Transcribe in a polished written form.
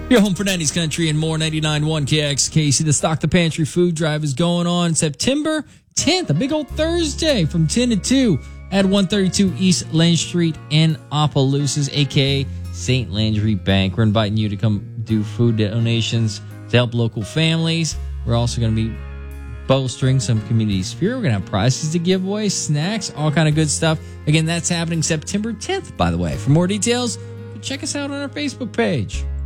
Your home for 90s country and more. 99.1 KXKC. The Stock the Pantry food drive is going on September 10th, a big old Thursday from 10 to 2 at 132 East Lane Street in Opelousas, a.k.a. St. Landry Bank. We're inviting you to come do food donations to help local families. We're also going to be bolstering some community spirit. We're going to have prizes to give away, snacks, all kind of good stuff. Again, that's happening September 10th, by the way. For more details, check us out on our Facebook page.